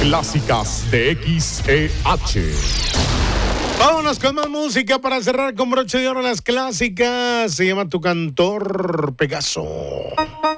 clásicas de XEH. Vámonos con más música para cerrar con broche de oro las clásicas. Se llama Tu Cantor Pegaso.